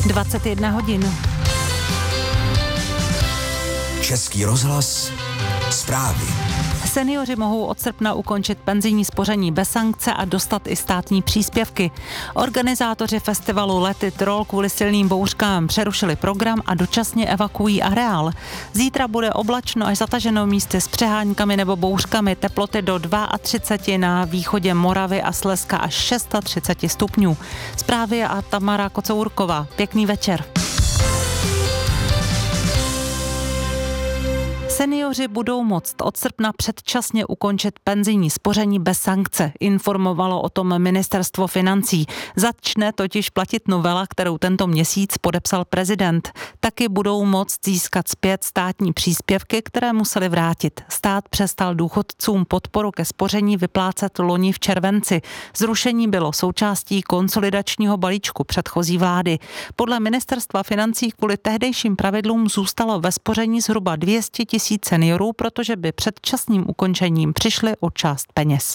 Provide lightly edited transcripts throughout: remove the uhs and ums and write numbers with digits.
21 hodin. Český rozhlas, zprávy. Senioři mohou od srpna ukončit penzijní spoření bez sankce a dostat i státní příspěvky. Organizátoři festivalu Let It Roll kvůli silným bouřkám přerušili program a dočasně evakuují areál. Zítra bude oblačno až zataženo místy s přeháňkami nebo bouřkami, teploty do 32 na východě Moravy a Slezska až 630 stupňů. Zprávy a Tamara Kocourková. Pěkný večer. Seniori budou moct od srpna předčasně ukončit penzijní spoření bez sankce, informovalo o tom ministerstvo financí. Začne totiž platit novela, kterou tento měsíc podepsal prezident. Taky budou moct získat zpět státní příspěvky, které museli vrátit. Stát přestal důchodcům podporu ke spoření vyplácet loni v červenci. Zrušení bylo součástí konsolidačního balíčku předchozí vlády. Podle ministerstva financí kvůli tehdejším pravidlům zůstalo ve spoření zhruba 200 000 seniorů, protože by předčasným ukončením přišli o část peněz.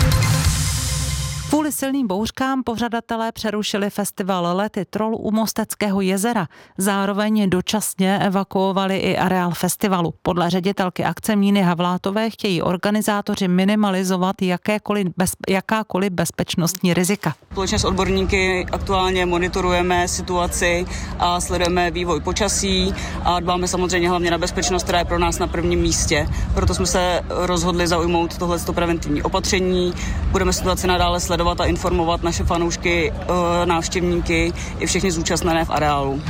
Kvůli silným bouřkám pořadatelé přerušili festival Let It Roll u Mosteckého jezera. Zároveň dočasně evakuovali i areál festivalu. Podle ředitelky akce Míny Havlátové chtějí organizátoři minimalizovat jakákoliv bezpečnostní rizika. Společně s odborníky aktuálně monitorujeme situaci a sledujeme vývoj počasí a dbáme samozřejmě hlavně na bezpečnost, která je pro nás na prvním místě. Proto jsme se rozhodli zaujmout tohleto preventivní opatření. Budeme situaci nadále sledovat a informovat naše fanoušky, návštěvníky i všechny zúčastněné v areálu.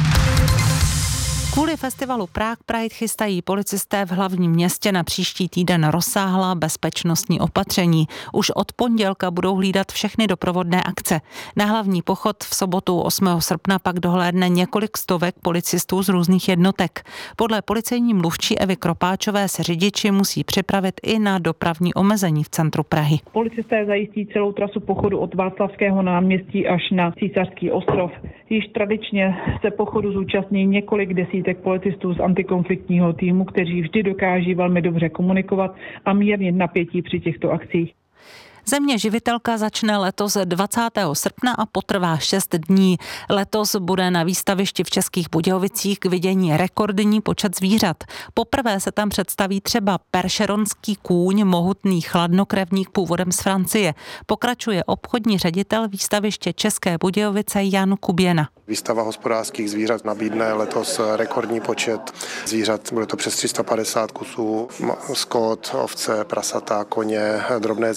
Kvůli festivalu Prague Pride chystají policisté v hlavním městě na příští týden rozsáhlá bezpečnostní opatření. Už od pondělka budou hlídat všechny doprovodné akce. Na hlavní pochod v sobotu 8. srpna pak dohlédne několik stovek policistů z různých jednotek. Podle policejní mluvčí Evy Kropáčové se řidiči musí připravit i na dopravní omezení v centru Prahy. Policisté zajistí celou trasu pochodu od Václavského náměstí až na Císařský ostrov. Již tradičně se pochodu zúčastní několik desítek policistů z antikonfliktního týmu, kteří vždy dokáží velmi dobře komunikovat a mírnit napětí při těchto akcích. Země živitelka začne letos 20. srpna a potrvá 6 dní. Letos bude na výstavišti v Českých Budějovicích k vidění rekordní počet zvířat. Poprvé se tam představí třeba peršeronský kůň, mohutný chladnokrevník původem z Francie. Pokračuje obchodní ředitel výstaviště České Budějovice Jan Kuběna. Výstava hospodářských zvířat nabídne letos rekordní počet zvířat. Bude to přes 350 kusů, skot, ovce, prasata, koně, drobné